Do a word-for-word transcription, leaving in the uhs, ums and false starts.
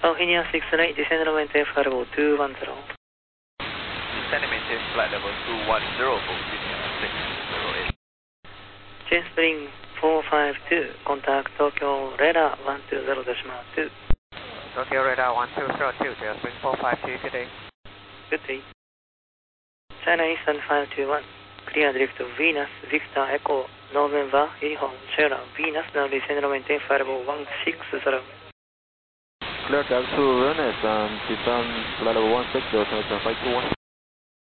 Alphinia six eight, descend runway F level two one zero. Descend maintain flight level two one zero for Alphinia six zero eight. Chain spring four five two, contact Tokyo radar one two zero decimal two. Tokyo radar one two zero two, Chain spring four five two, good day. Good day. China Eastern five two one, clear drift of Venus, Victor Echo, November, Uniform, Sierra, Venus, now descend runway F level one six zero. Clear down to Venus and descend flight level one six zero, five two one.